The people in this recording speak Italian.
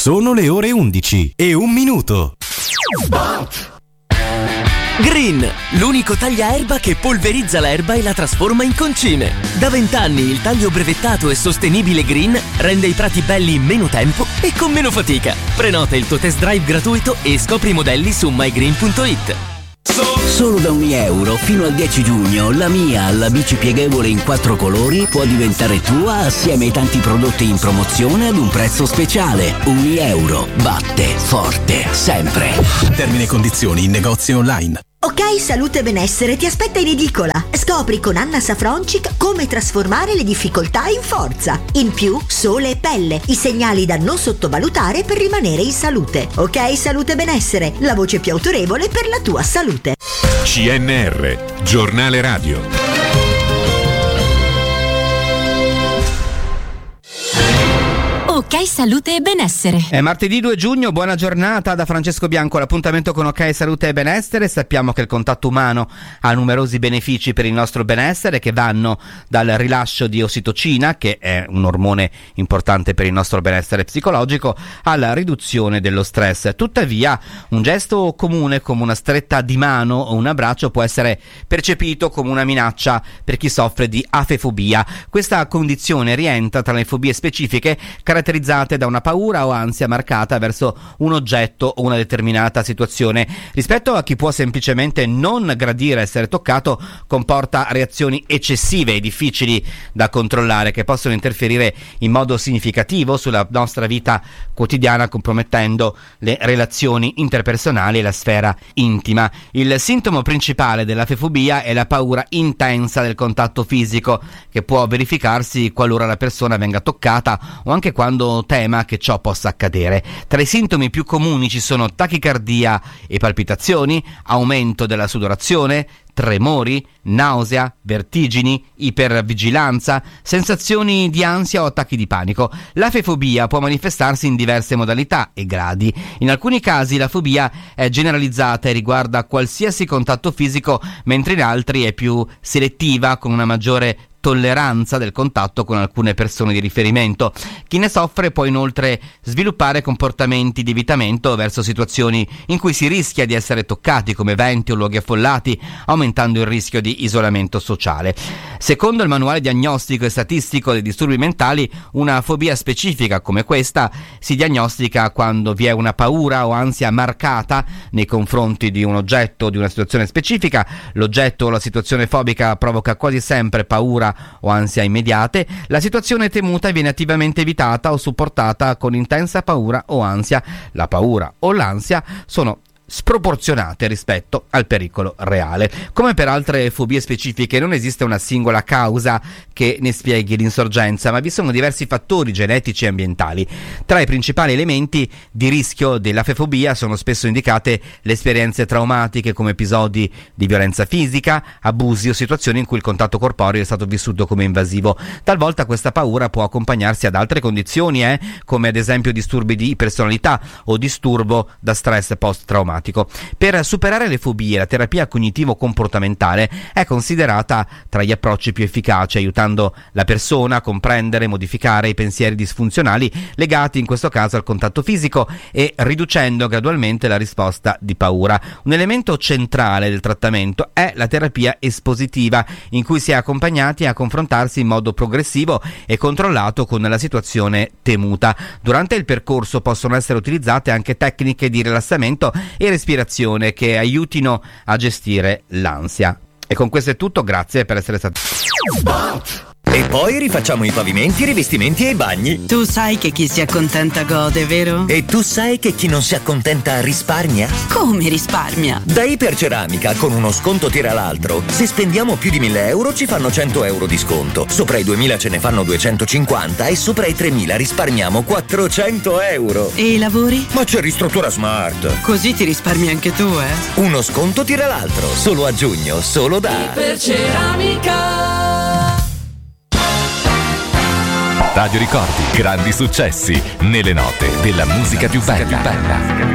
Sono le ore 11:01. Green, l'unico tagliaerba che polverizza l'erba e la trasforma in concime. Da 20 anni il taglio brevettato e sostenibile Green rende i prati belli in meno tempo e con meno fatica. Prenota il tuo test drive gratuito e scopri i modelli su mygreen.it. Solo da €1 fino al 10 giugno la Mia, la bici pieghevole in 4 colori, può diventare tua assieme ai tanti prodotti in promozione ad un prezzo speciale. €1 batte forte sempre. Termini e condizioni in negozi online. Ok Salute e Benessere ti aspetta in edicola. Scopri con Anna Safroncic come trasformare le difficoltà in forza. In più, sole e pelle, i segnali da non sottovalutare per rimanere in salute. Ok Salute e Benessere, la voce più autorevole per la tua salute. CNR, giornale radio. Ok Salute e Benessere. È martedì 2 giugno, buona giornata da Francesco Bianco. L'appuntamento con Ok Salute e Benessere. Sappiamo che il contatto umano ha numerosi benefici per il nostro benessere, che vanno dal rilascio di ossitocina, che è un ormone importante per il nostro benessere psicologico, alla riduzione dello stress. Tuttavia, un gesto comune come una stretta di mano o un abbraccio può essere percepito come una minaccia per chi soffre di afefobia. Questa condizione rientra tra le fobie specifiche caratterizzate da una paura o ansia marcata verso un oggetto o una determinata situazione. Rispetto a chi può semplicemente non gradire essere toccato, comporta reazioni eccessive e difficili da controllare, che possono interferire in modo significativo sulla nostra vita quotidiana, compromettendo le relazioni interpersonali e la sfera intima. Il sintomo principale dell'afefobia è la paura intensa del contatto fisico, che può verificarsi qualora la persona venga toccata o anche quando tema che ciò possa accadere. Tra i sintomi più comuni ci sono tachicardia e palpitazioni, aumento della sudorazione, tremori, nausea, vertigini, ipervigilanza, sensazioni di ansia o attacchi di panico. L'afefobia può manifestarsi in diverse modalità e gradi. In alcuni casi la fobia è generalizzata e riguarda qualsiasi contatto fisico, mentre in altri è più selettiva, con una maggiore tolleranza del contatto con alcune persone di riferimento. Chi ne soffre può inoltre sviluppare comportamenti di evitamento verso situazioni in cui si rischia di essere toccati, come eventi o luoghi affollati, aumentando il rischio di isolamento sociale. Secondo il manuale diagnostico e statistico dei disturbi mentali, una fobia specifica come questa si diagnostica quando vi è una paura o ansia marcata nei confronti di un oggetto o di una situazione specifica. L'oggetto o la situazione fobica provoca quasi sempre paura o ansia immediate. La situazione temuta viene attivamente evitata o supportata con intensa paura o ansia. La paura o l'ansia sono sproporzionate rispetto al pericolo reale. Come per altre fobie specifiche, non esiste una singola causa che ne spieghi l'insorgenza, ma vi sono diversi fattori genetici e ambientali. Tra i principali elementi di rischio dell'afefobia sono spesso indicate le esperienze traumatiche, come episodi di violenza fisica, abusi o situazioni in cui il contatto corporeo è stato vissuto come invasivo. Talvolta questa paura può accompagnarsi ad altre condizioni, come ad esempio disturbi di personalità o disturbo da stress post-traumatico. Per superare le fobie, la terapia cognitivo-comportamentale è considerata tra gli approcci più efficaci, aiutando la persona a comprendere e modificare i pensieri disfunzionali legati in questo caso al contatto fisico e riducendo gradualmente la risposta di paura. Un elemento centrale del trattamento è la terapia espositiva, in cui si è accompagnati a confrontarsi in modo progressivo e controllato con la situazione temuta. Durante il percorso possono essere utilizzate anche tecniche di rilassamento e respirazione che aiutino a gestire l'ansia. E con questo è tutto, grazie per essere stati. E poi rifacciamo i pavimenti, i rivestimenti e i bagni. Tu sai che chi si accontenta gode, vero? E tu sai che chi non si accontenta risparmia? Come risparmia? Da Iperceramica, con uno sconto tira l'altro. Se spendiamo più di 1.000 euro ci fanno 100 euro di sconto. Sopra i 2.000 ce ne fanno 250 e sopra i 3.000 risparmiamo 400 euro. E i lavori? Ma c'è Ristruttura Smart. Così ti risparmi anche tu, Uno sconto tira l'altro. Solo a giugno, solo da Iperceramica. Radio Ricordi, grandi successi nelle note della musica più bella.